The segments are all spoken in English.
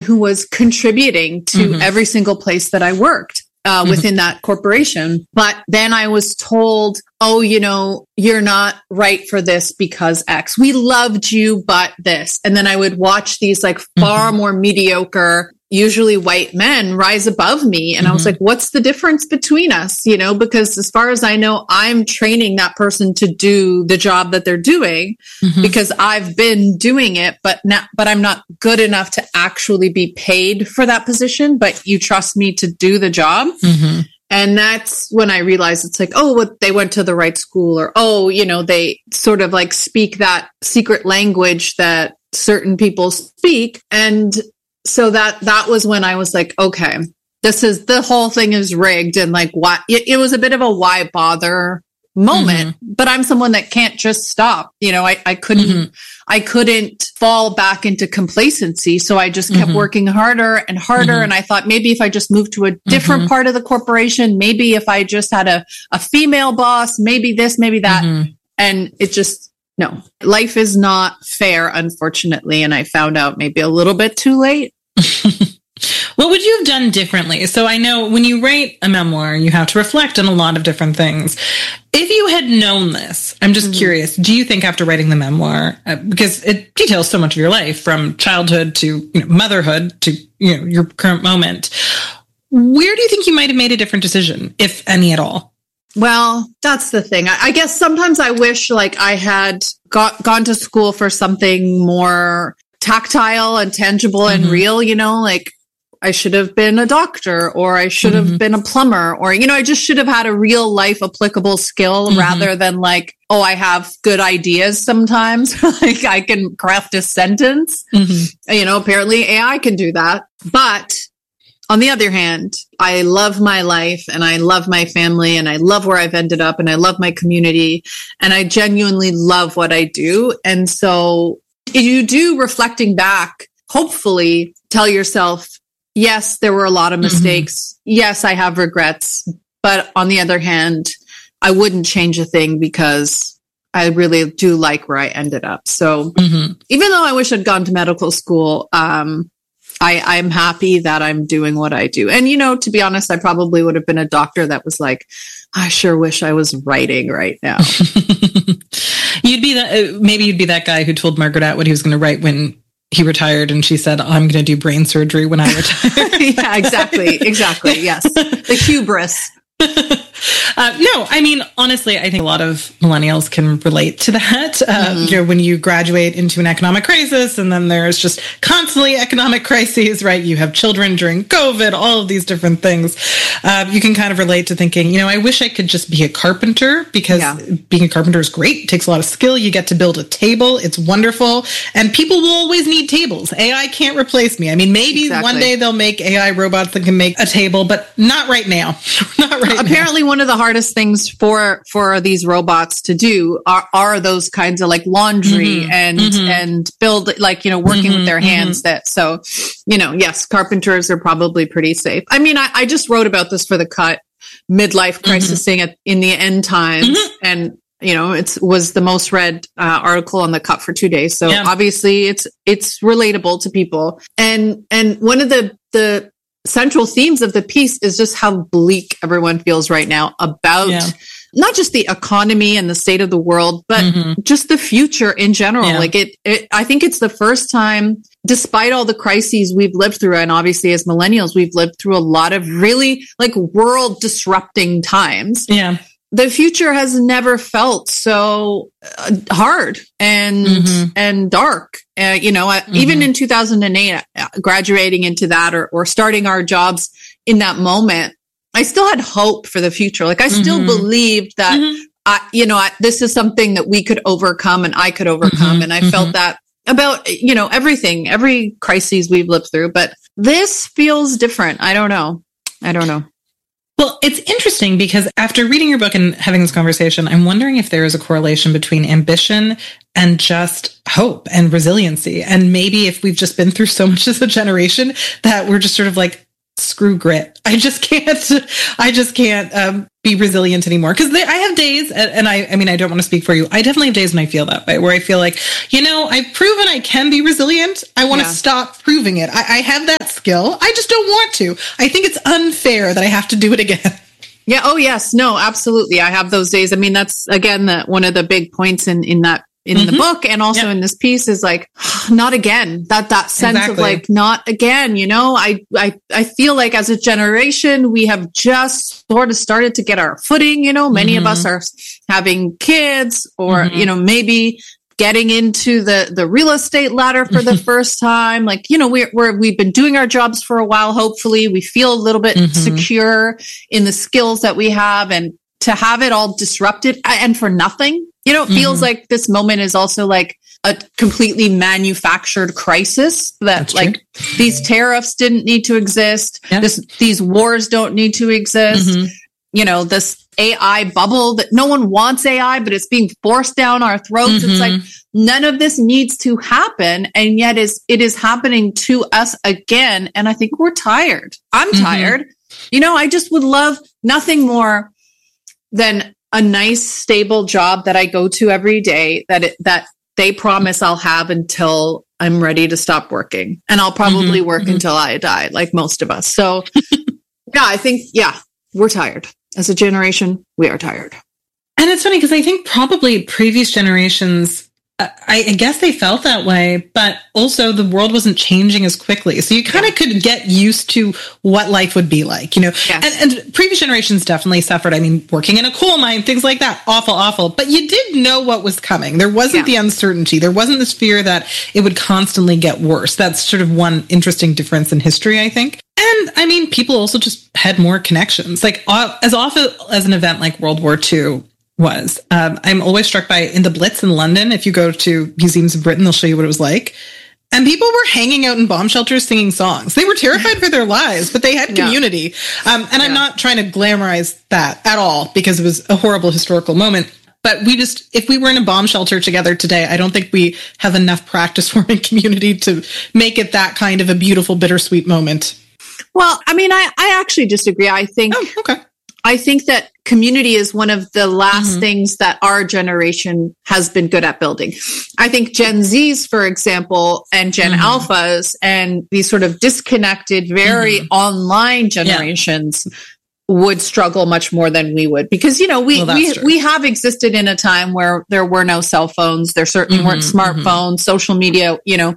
who was contributing to every single place that I worked. Within that corporation. But then I was told, oh, you're not right for this because X. We loved you, but this. And then I would watch these like far more mediocre, usually white men rise above me. And I was like, what's the difference between us? Because as far as I know, I'm training that person to do the job that they're doing because I've been doing it, but I'm not good enough to actually be paid for that position, but you trust me to do the job. And that's when I realized it's like, they went to the right school, or, they sort of like speak that secret language that certain people speak. And so that was when I was like, okay, the whole thing is rigged. And like, what, it was a bit of a why bother moment, but I'm someone that can't just stop. I couldn't fall back into complacency. So I just kept working harder and harder. And I thought maybe if I just moved to a different part of the corporation, maybe if I just had a female boss, maybe this, maybe that. And it just, no, life is not fair, unfortunately. And I found out maybe a little bit too late. What would you have done differently? So I know when you write a memoir, you have to reflect on a lot of different things. If you had known this, I'm just curious, do you think after writing the memoir, because it details so much of your life from childhood to motherhood to your current moment, where do you think you might have made a different decision, if any at all? Well, that's the thing. I guess sometimes I wish like I had gone to school for something more tactile and tangible and real, like I should have been a doctor, or I should have been a plumber, or, I just should have had a real life applicable skill rather than like, oh, I have good ideas sometimes. Like I can craft a sentence, apparently AI can do that. But on the other hand, I love my life and I love my family and I love where I've ended up and I love my community and I genuinely love what I do. And so you do, reflecting back, hopefully tell yourself, yes, there were a lot of mistakes. Yes, I have regrets. But on the other hand, I wouldn't change a thing because I really do like where I ended up. So even though I wish I'd gone to medical school, I'm happy that I'm doing what I do. And, to be honest, I probably would have been a doctor that was like, I sure wish I was writing right now. Maybe you'd be that guy who told Margaret Atwood he was going to write when he retired, and she said, I'm going to do brain surgery when I retire. Yeah, exactly. Yes. The hubris. No, I mean, honestly, I think a lot of millennials can relate to that. When you graduate into an economic crisis and then there's just constantly economic crises, right? You have children during COVID, all of these different things. You can kind of relate to thinking, I wish I could just be a carpenter because being a carpenter is great. It takes a lot of skill. You get to build a table. It's wonderful. And people will always need tables. AI can't replace me. I mean, maybe one day they'll make AI robots that can make a table, but not right now. Apparently one of the hardest things for these robots to do are those kinds of like laundry and build, like, working with their hands. Yes, carpenters are probably pretty safe. I mean, I just wrote about this for The Cut, midlife crisising in the end times. And, it was the most read article on The Cut for 2 days. So obviously it's relatable to people. And one of the central themes of the piece is just how bleak everyone feels right now about not just the economy and the state of the world, but just the future in general. Like I think it's the first time, despite all the crises we've lived through, and obviously as millennials, we've lived through a lot of really like world disrupting times. Yeah. The future has never felt so hard and dark. Even in 2008, graduating into that or starting our jobs in that moment, I still had hope for the future. Like I still believed that, this is something that we could overcome and I could overcome. And I felt that about, everything, every crisis we've lived through. But this feels different. I don't know. Well, it's interesting because after reading your book and having this conversation, I'm wondering if there is a correlation between ambition and just hope and resiliency. And maybe if we've just been through so much as a generation that we're just sort of like, screw grit. I just can't be be resilient anymore. Because I have days, and I mean, I don't want to speak for you. I definitely have days when I feel that way, where I feel like, I've proven I can be resilient. I want to stop proving it. I have that skill. I just don't want to. I think it's unfair that I have to do it again. Yeah. Oh, yes. No, absolutely. I have those days. I mean, that's, again, one of the big points in the book, and also in this piece, is like, not again. That sense of like, not again. I feel like as a generation, we have just sort of started to get our footing. Many of us are having kids, or maybe getting into the real estate ladder for the first time. Like, we've been doing our jobs for a while. Hopefully we feel a little bit secure in the skills that we have, and to have it all disrupted and for nothing, it feels like this moment is also like a completely manufactured crisis that these tariffs didn't need to exist. Yeah. These wars don't need to exist. This AI bubble that no one wants AI, but it's being forced down our throats. It's like, none of this needs to happen. And yet it is happening to us again. And I think we're tired. I'm tired. I just would love nothing more than a nice, stable job that I go to every day that they promise I'll have until I'm ready to stop working. And I'll probably work until I die, like most of us. So I think, we're tired. As a generation, we are tired. And it's funny because I think probably previous generations, I guess they felt that way, but also the world wasn't changing as quickly. So you kind of could get used to what life would be like, Yes. And previous generations definitely suffered. I mean, working in a coal mine, things like that. Awful, awful. But you did know what was coming. There wasn't the uncertainty. There wasn't this fear that it would constantly get worse. That's sort of one interesting difference in history, I think. And I mean, people also just had more connections. Like as often as an event like World War II was. I'm always struck by in the Blitz in London, if you go to museums in Britain, they'll show you what it was like. And people were hanging out in bomb shelters singing songs. They were terrified for their lives, but they had community. I'm not trying to glamorize that at all, because it was a horrible historical moment. But if we were in a bomb shelter together today, I don't think we have enough practice forming community to make it that kind of a beautiful, bittersweet moment. Well, I mean, I actually disagree. I think that community is one of the last things that our generation has been good at building. I think Gen Zs, for example, and Gen Alphas, and these sort of disconnected, very online generations would struggle much more than we would, because, we have existed in a time where there were no cell phones. There certainly weren't smartphones, social media,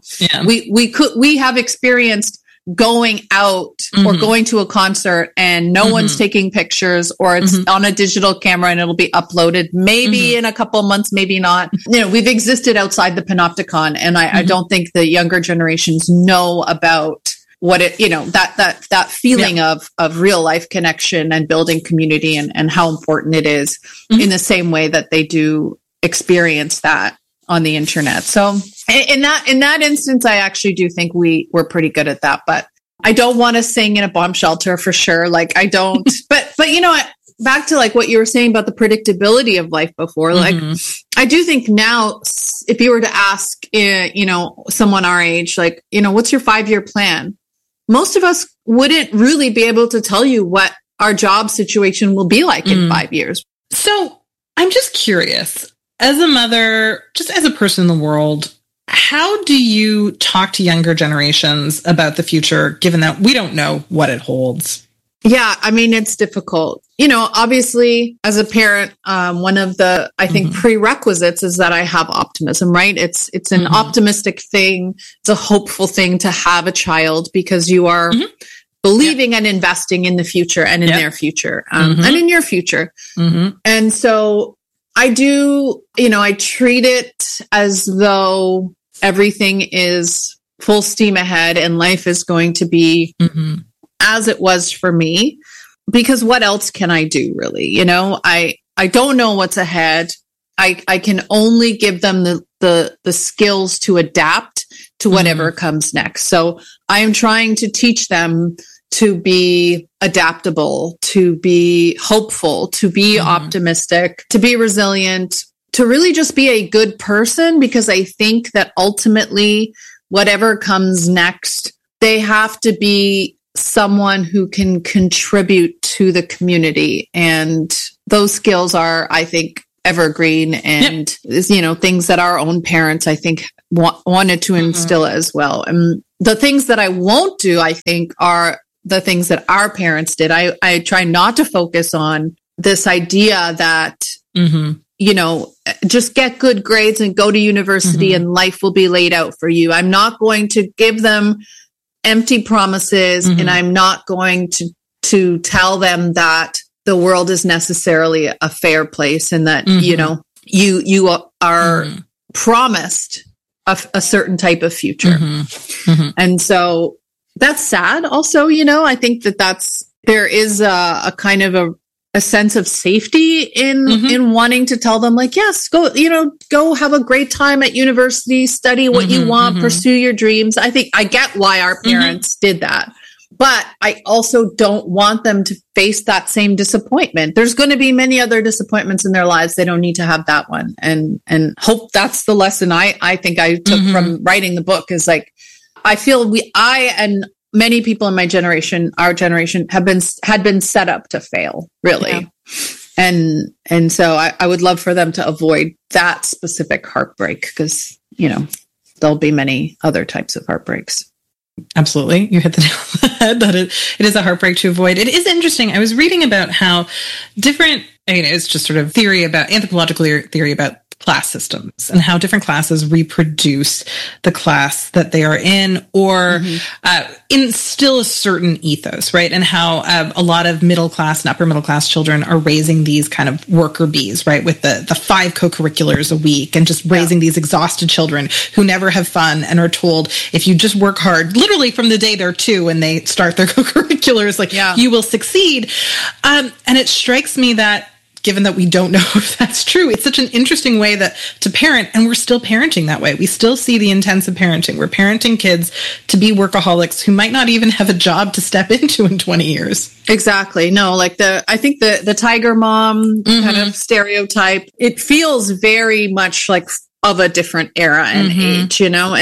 we have experienced going out or going to a concert and no one's taking pictures, or it's on a digital camera and it'll be uploaded maybe in a couple of months, maybe not. We've existed outside the panopticon, and I don't think the younger generations know about what it, that feeling of real life connection and building community, and how important it is in the same way that they do experience that on the internet. So in that instance, I actually do think we're pretty good at that, but I don't want to sing in a bomb shelter for sure. Like I don't, but back to like what you were saying about the predictability of life before, like I do think now, if you were to ask, someone our age, like, what's your 5-year plan? Most of us wouldn't really be able to tell you what our job situation will be like in 5 years. So I'm just curious, as a mother, just as a person in the world, how do you talk to younger generations about the future, given that we don't know what it holds? Yeah, I mean, it's difficult. Obviously, as a parent, one of the, I think, prerequisites is that I have optimism, right? It's an optimistic thing. It's a hopeful thing to have a child, because you are believing and investing in the future and in their future, and in your future. And so I do, I treat it as though everything is full steam ahead and life is going to be as it was for me, because what else can I do, really? I don't know what's ahead. I can only give them the skills to adapt to whatever comes next. So I am trying to teach them to be adaptable, to be hopeful, to be optimistic, to be resilient, to really just be a good person, because I think that ultimately, whatever comes next, they have to be someone who can contribute to the community. And those skills are, I think, evergreen and, things that our own parents, I think, wanted to instill as well. And the things that I won't do, I think, are the things that our parents did. I try not to focus on this idea that, just get good grades and go to university and life will be laid out for you. I'm not going to give them empty promises and I'm not going to tell them that the world is necessarily a fair place and that, you are promised a certain type of future. And so that's sad. Also, I think there is a kind of a sense of safety in wanting to tell them like, yes, go have a great time at university, study what you want, pursue your dreams. I think I get why our parents did that, but I also don't want them to face that same disappointment. There's going to be many other disappointments in their lives. They don't need to have that one. And hope that's the lesson I think I took from writing the book is like, I feel I and many people in my generation, our generation, had been set up to fail, really. Yeah. And so I would love for them to avoid that specific heartbreak because, there'll be many other types of heartbreaks. Absolutely. You hit the nail on the head that it is a heartbreak to avoid. It is interesting. I was reading about how different, it's just sort of anthropological theory about class systems and how different classes reproduce the class that they are in or instill a certain ethos, right? And how a lot of middle class and upper middle class children are raising these kind of worker bees, right? With the 5 co-curriculars a week and just raising these exhausted children who never have fun and are told, if you just work hard, literally from the day they're 2 and they start their co-curriculars, you will succeed. And it strikes me that given that we don't know if that's true, it's such an interesting way to parent, and we're still parenting that way. We still see the intensive parenting. We're parenting kids to be workaholics who might not even have a job to step into in 20 years. Exactly. No, I think the tiger mom kind of stereotype, it feels very much like of a different era and age,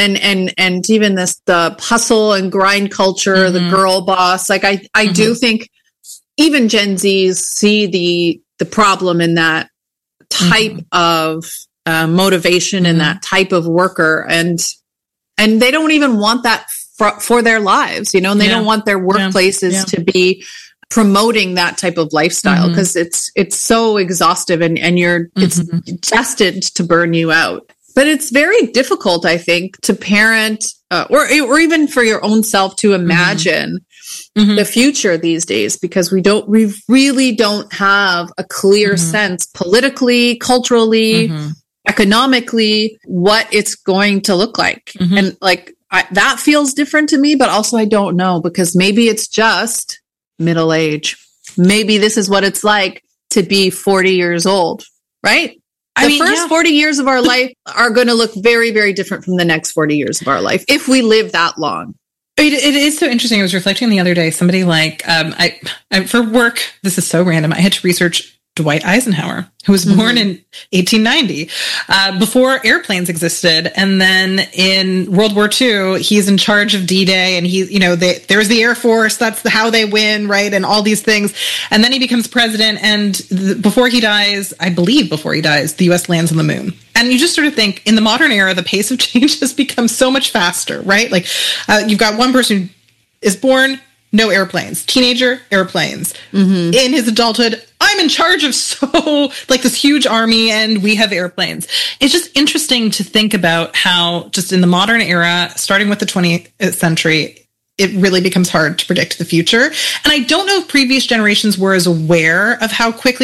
and even the hustle and grind culture, the girl boss. Like I do think even Gen Zs see the problem in that type of motivation and that type of worker. And they don't even want that for their lives, and they don't want their workplaces to be promoting that type of lifestyle because it's so exhaustive and it's destined to burn you out. But it's very difficult, I think, to parent or even for your own self to imagine the future these days, because we really don't have a clear sense politically, culturally, economically, what it's going to look like. And that feels different to me, but also I don't know, because maybe it's just middle age. Maybe this is what it's like to be 40 years old, right? The first 40 years of our life are going to look very, very different from the next 40 years of our life if we live that long. It is so interesting. I was reflecting the other day, somebody I for work, this is so random, I had to research Dwight Eisenhower, who was born in 1890, before airplanes existed. And then in World War II, he's in charge of D-Day, and there's the Air Force, that's how they win, right? And all these things. And then he becomes president, and before he dies, the U.S. lands on the moon. And you just sort of think, in the modern era, the pace of change has become so much faster, right? You've got one person who is born, no airplanes. Teenager, airplanes. In his adulthood, I'm in charge of this huge army and we have airplanes. It's just interesting to think about how just in the modern era, starting with the 20th century, it really becomes hard to predict the future. And I don't know if previous generations were as aware of how quickly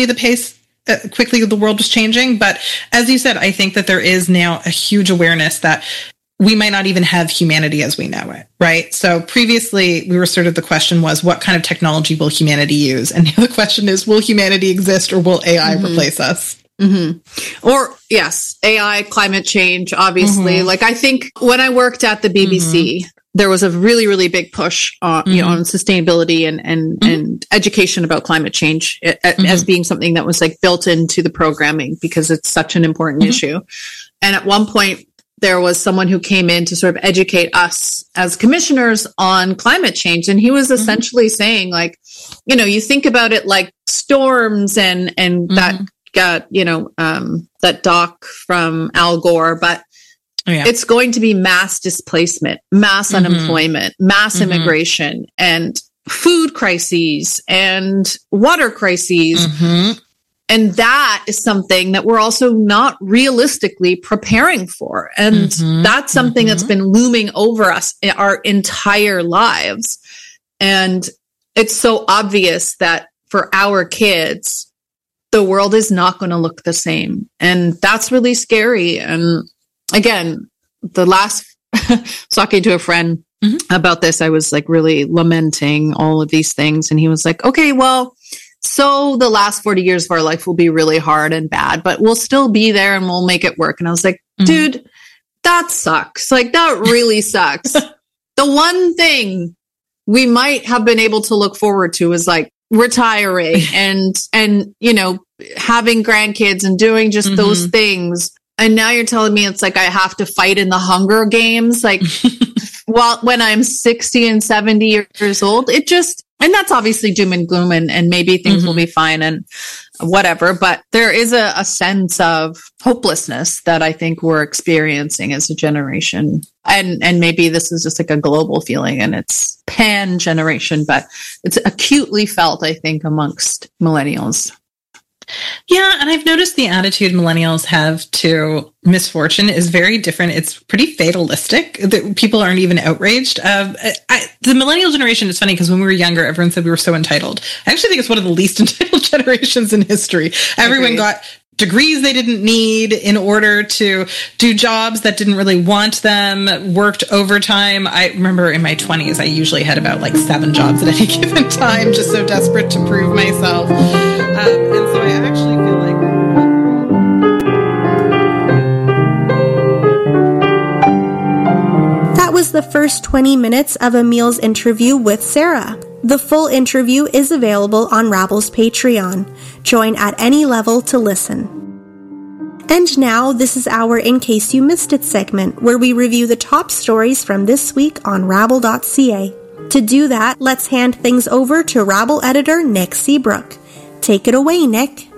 the world was changing. But as you said, I think that there is now a huge awareness that we might not even have humanity as we know it, right? So previously, the question was, what kind of technology will humanity use? And now the question is, will humanity exist or will AI replace us? Or, yes, AI, climate change, obviously. I think when I worked at the BBC, there was a really, really big push on sustainability and education about climate change as being something that was built into the programming because it's such an important issue. And at one point, there was someone who came in to sort of educate us as commissioners on climate change. And he was essentially saying, like, you know, you think about it like storms and that got, you know, that doc from Al Gore, but it's going to be mass displacement, mass unemployment, mass immigration, and food crises and water crises. And that is something that we're also not realistically preparing for. And that's something that's been looming over us our entire lives. And it's so obvious that for our kids, the world is not going to look the same. And that's really scary. And again, the last talking to a friend about this, I was like really lamenting all of these things. And he was like, okay, well, so the last 40 years of our life will be really hard and bad, but we'll still be there and we'll make it work. And I was like, dude, that sucks. Like, that really sucks. The one thing we might have been able to look forward to is like retiring and, you know, having grandkids and doing just those things. And now you're telling me it's like I have to fight in the Hunger Games, like when I'm 60 and 70 years old. It just, and that's obviously doom and gloom, and maybe things will be fine and whatever. But there is a sense of hopelessness that I think we're experiencing as a generation. And maybe this is just like a global feeling and it's pan generation, but it's acutely felt, I think, amongst millennials. Yeah, and I've noticed the attitude millennials have to misfortune is very different. It's pretty fatalistic. People aren't even outraged. The millennial generation is funny because when we were younger, everyone said we were so entitled. I actually think it's one of the least entitled generations in history. Everyone got degrees they didn't need in order to do jobs that didn't really want them, worked overtime. I remember in my 20s, I usually had about like 7 jobs at any given time, just so desperate to prove myself. And so I actually feel like... That was the first 20 minutes of Emil's interview with Sarah. The full interview is available on Rabble's Patreon. Join at any level to listen. And now, this is our In Case You Missed It segment, where we review the top stories from this week on Rabble.ca. To do that, let's hand things over to Rabble editor Nick Seabrook. Take it away, Nick.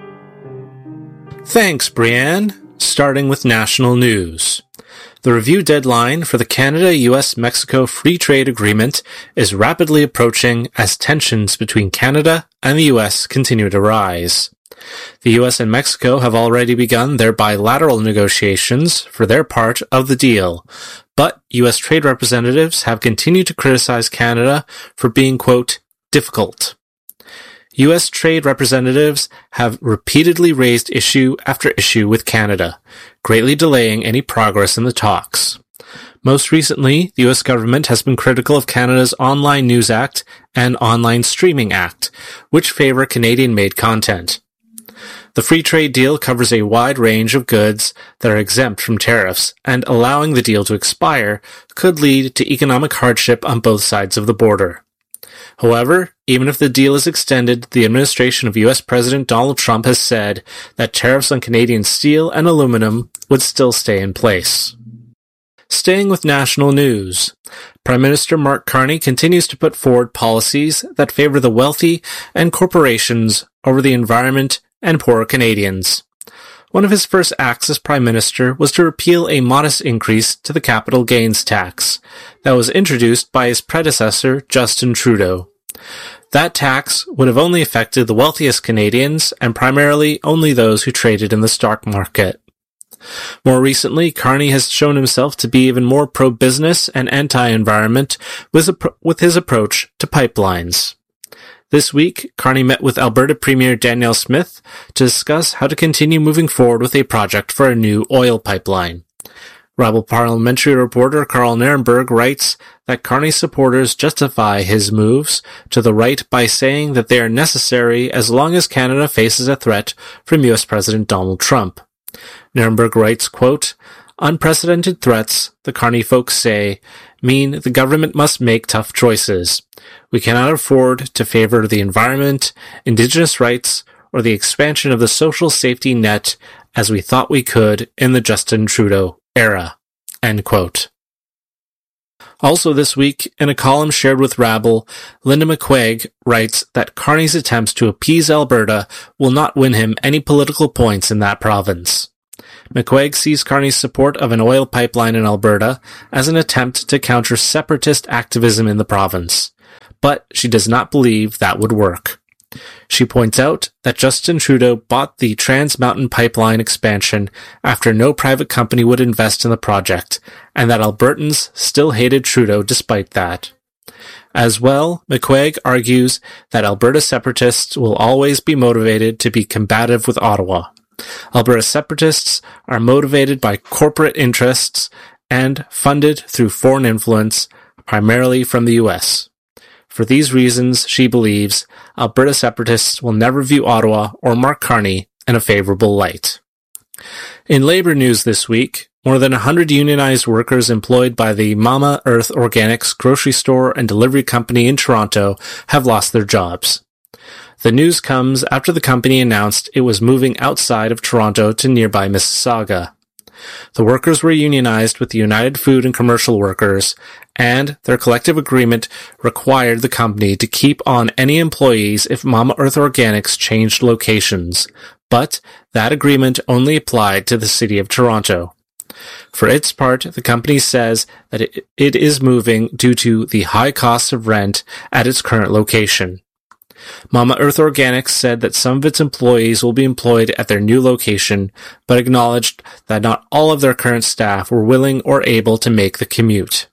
Thanks, Brianne. Starting with national news. The review deadline for the Canada-US-Mexico Free Trade Agreement is rapidly approaching as tensions between Canada and the US continue to rise. The US and Mexico have already begun their bilateral negotiations for their part of the deal, but US trade representatives have continued to criticize Canada for being, quote, difficult. U.S. trade representatives have repeatedly raised issue after issue with Canada, greatly delaying any progress in the talks. Most recently, the U.S. government has been critical of Canada's Online News Act and Online Streaming Act, which favor Canadian-made content. The free trade deal covers a wide range of goods that are exempt from tariffs, and allowing the deal to expire could lead to economic hardship on both sides of the border. However, even if the deal is extended, the administration of U.S. President Donald Trump has said that tariffs on Canadian steel and aluminum would still stay in place. Staying with national news, Prime Minister Mark Carney continues to put forward policies that favor the wealthy and corporations over the environment and poorer Canadians. One of his first acts as Prime Minister was to repeal a modest increase to the capital gains tax that was introduced by his predecessor, Justin Trudeau. That tax would have only affected the wealthiest Canadians and primarily only those who traded in the stock market. More recently, Carney has shown himself to be even more pro-business and anti-environment with his approach to pipelines. This week, Carney met with Alberta Premier Danielle Smith to discuss how to continue moving forward with a project for a new oil pipeline. Rabble parliamentary reporter Carl Nirenberg writes that Carney's supporters justify his moves to the right by saying that they are necessary as long as Canada faces a threat from U.S. President Donald Trump. Nirenberg writes, quote, unprecedented threats, the Carney folks say, mean the government must make tough choices. We cannot afford to favor the environment, Indigenous rights, or the expansion of the social safety net as we thought we could in the Justin Trudeau era." End quote. Also this week, in a column shared with Rabble, Linda McQuaig writes that Carney's attempts to appease Alberta will not win him any political points in that province. McQuaig sees Carney's support of an oil pipeline in Alberta as an attempt to counter separatist activism in the province, but she does not believe that would work. She points out that Justin Trudeau bought the Trans Mountain Pipeline expansion after no private company would invest in the project, and that Albertans still hated Trudeau despite that. As well, McQuaig argues that Alberta separatists will always be motivated to be combative with Ottawa. Alberta separatists are motivated by corporate interests and funded through foreign influence, primarily from the U.S. For these reasons, she believes, Alberta separatists will never view Ottawa or Mark Carney in a favorable light. In labor news this week, more than 100 unionized workers employed by the Mama Earth Organics grocery store and delivery company in Toronto have lost their jobs. The news comes after the company announced it was moving outside of Toronto to nearby Mississauga. The workers were unionized with the United Food and Commercial Workers, and their collective agreement required the company to keep on any employees if Mama Earth Organics changed locations, but that agreement only applied to the city of Toronto. For its part, the company says that it is moving due to the high cost of rent at its current location. Mama Earth Organics said that some of its employees will be employed at their new location, but acknowledged that not all of their current staff were willing or able to make the commute.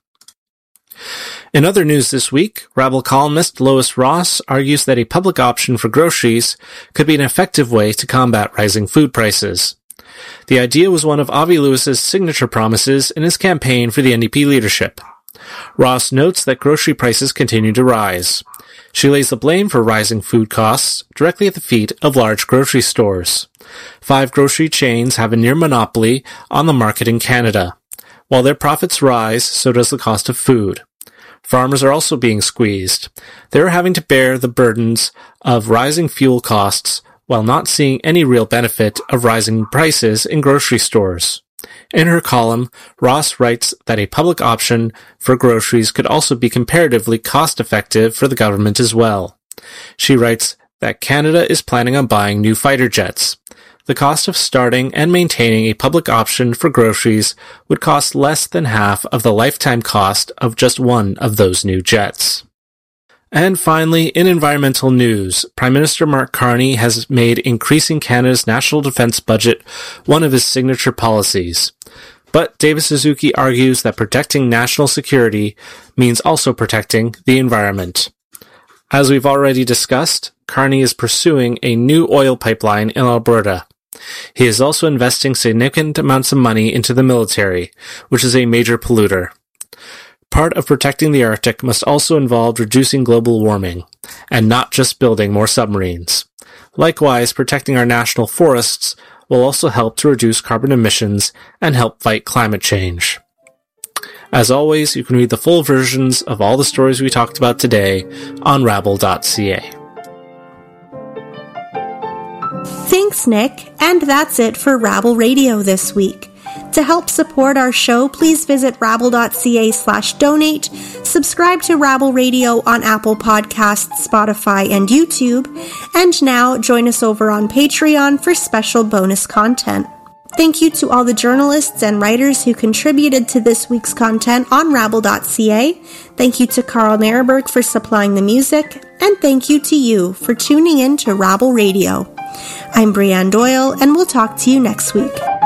In other news this week, Rabble columnist Lois Ross argues that a public option for groceries could be an effective way to combat rising food prices. The idea was one of Avi Lewis's signature promises in his campaign for the NDP leadership. Ross notes that grocery prices continue to rise. She lays the blame for rising food costs directly at the feet of large grocery stores. 5 grocery chains have a near monopoly on the market in Canada. While their profits rise, so does the cost of food. Farmers are also being squeezed. They are having to bear the burdens of rising fuel costs while not seeing any real benefit of rising prices in grocery stores. In her column, Ross writes that a public option for groceries could also be comparatively cost-effective for the government as well. She writes that Canada is planning on buying new fighter jets. The cost of starting and maintaining a public option for groceries would cost less than half of the lifetime cost of just one of those new jets. And finally, in environmental news, Prime Minister Mark Carney has made increasing Canada's national defence budget one of his signature policies. But David Suzuki argues that protecting national security means also protecting the environment. As we've already discussed, Carney is pursuing a new oil pipeline in Alberta. He is also investing significant amounts of money into the military, which is a major polluter. Part of protecting the Arctic must also involve reducing global warming, and not just building more submarines. Likewise, protecting our national forests will also help to reduce carbon emissions and help fight climate change. As always, you can read the full versions of all the stories we talked about today on rabble.ca. Thanks, Nick. And that's it for Rabble Radio this week. To help support our show, please visit rabble.ca/donate, subscribe to Rabble Radio on Apple Podcasts, Spotify, and YouTube, and now join us over on Patreon for special bonus content. Thank you to all the journalists and writers who contributed to this week's content on rabble.ca. Thank you to Carl Nareberg for supplying the music, and thank you to you for tuning in to Rabble Radio. I'm Brianne Doyle, and we'll talk to you next week.